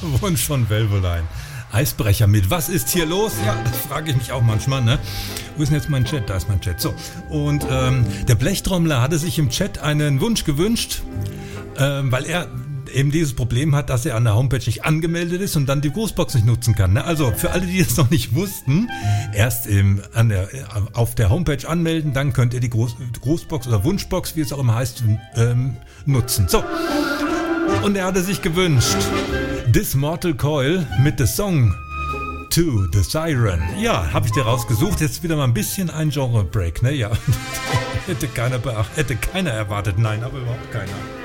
Wunsch von Velvoline. Eisbrecher mit. Was ist hier los? Ja, das frage ich mich auch manchmal, ne? Wo ist denn jetzt mein Chat? Da ist mein Chat. So. Und der Blechtrommler hatte sich im Chat einen Wunsch gewünscht, weil er eben dieses Problem hat, dass er an der Homepage nicht angemeldet ist und dann die Grußbox nicht nutzen kann. Ne? Also für alle, die es noch nicht wussten, erst auf der Homepage anmelden, dann könnt ihr die Grußbox oder Wunschbox, wie es auch immer heißt, nutzen. So. Und er hatte sich gewünscht, This Mortal Coil mit The Song to the Siren. Ja, habe ich dir rausgesucht. Jetzt wieder mal ein bisschen ein Genre-Break, ne? Ja, hätte keiner erwartet. Nein, aber überhaupt keiner.